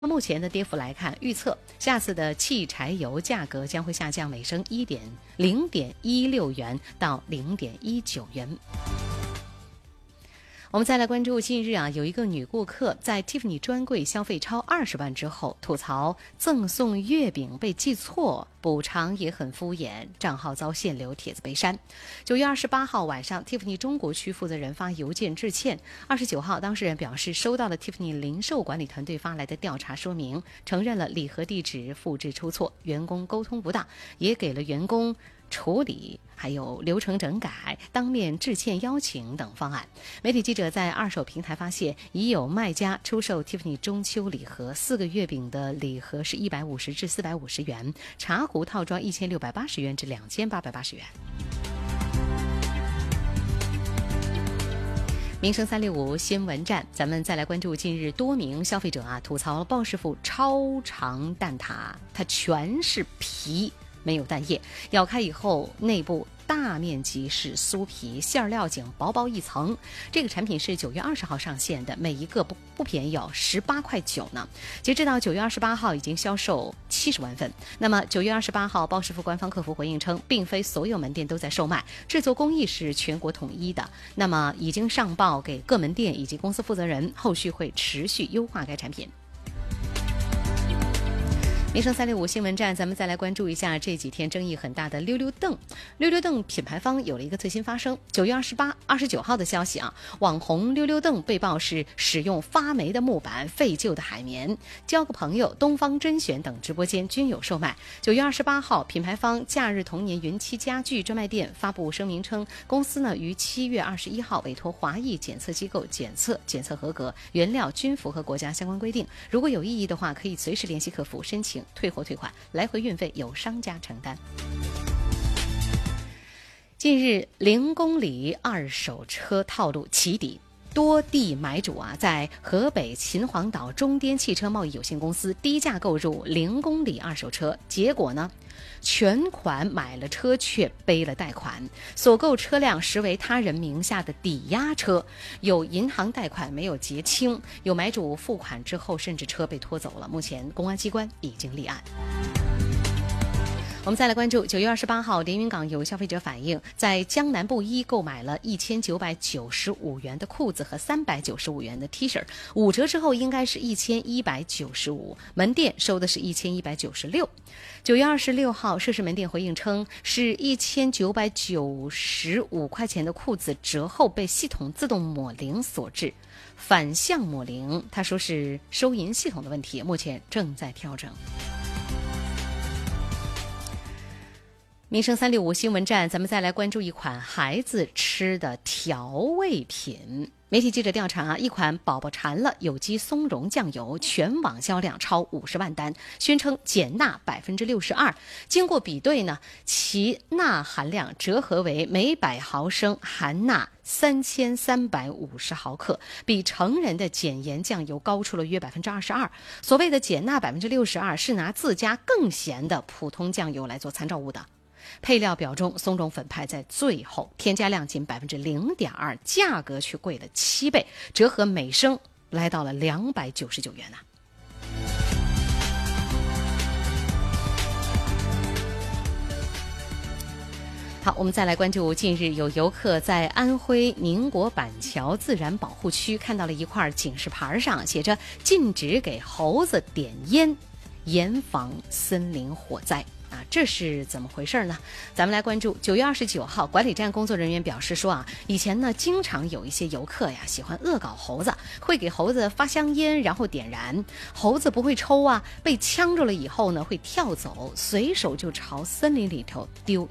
目前的跌幅来看，预测下次的汽柴油价格将会下降每升0.16元到0.19元。我们再来关注近日有一个女顾客在 Tiffany 专柜消费超20万之后，吐槽赠送月饼被记错，补偿也很敷衍，账号遭限流，帖子被删。9月28号晚上 Tiffany 中国区负责人发邮件致歉。29号当事人表示收到了 Tiffany 零售管理团队发来的调查说明，承认了礼盒地址复制出错，员工沟通不当，也给了员工处理还有流程整改、当面致歉邀请等方案。媒体记者在二手平台发现，已有卖家出售 Tiffany 中秋礼盒，4个月饼的礼盒是150至450元，茶壶套装1680元至2880元。民生365新闻站，咱们再来关注近日多名消费者吐槽鲍师傅超长蛋挞，它全是皮，没有蛋液，咬开以后内部大面积是酥皮，馅料紧，薄薄一层。这个产品是9月20号上线的，每一个不便宜，18.9块呢。截至到9月28号已经销售70万份。那么9月28号，鲍师傅官方客服回应称，并非所有门店都在售卖，制作工艺是全国统一的。那么已经上报给各门店以及公司负责人，后续会持续优化该产品。民生365新闻站，咱们再来关注一下这几天争议很大的溜溜凳。溜溜凳品牌方有了一个最新发声。9月29号的消息网红溜溜凳被曝是使用发霉的木板、废旧的海绵、交个朋友、东方甄选等直播间均有售卖。9月28号，品牌方假日童年云栖家具专卖店发布声明称，公司于7月21号委托华裔检测机构检测合格，原料均符合国家相关规定。如果有异议的话，可以随时联系客服申请退货退款，来回运费由商家承担。近日0公里二手车套路起底，多地买主在河北秦皇岛中颠汽车贸易有限公司低价购入0公里二手车，结果全款买了车却背了贷款，所购车辆实为他人名下的抵押车，有银行贷款没有结清，有买主付款之后甚至车被拖走了。目前公安机关已经立案。我们再来关注9月28号，连云港有消费者反映，在江南布衣购买了1995元的裤子和395元的 T 恤，5折之后应该是1195，门店收的是1196。9月26号，涉事门店回应称，是1995块钱的裤子折后被系统自动抹零所致，反向抹零，他说是收银系统的问题，目前正在调整。民生365新闻站，咱们再来关注一款孩子吃的调味品。媒体记者调查，一款宝宝馋了有机松茸酱油全网销量超50万单，宣称减钠62%。经过比对其钠含量折合为每100毫升含钠3350毫克，比成人的减盐酱油高出了约22%。所谓的减钠62%是拿自家更咸的普通酱油来做参照物的。配料表中松茸粉排在最后，添加量仅0.2%，价格却贵了7倍，折合每升来到了299元好，我们再来关注近日有游客在安徽宁国板桥自然保护区看到了一块警示牌上写着禁止给猴子点烟，严防森林火灾。这是怎么回事呢？咱们来关注9月29号，管理站工作人员表示说以前经常有一些游客喜欢恶搞猴子，会给猴子发香烟然后点燃，猴子不会抽被呛着了以后会跳走，随手就朝森林里头丢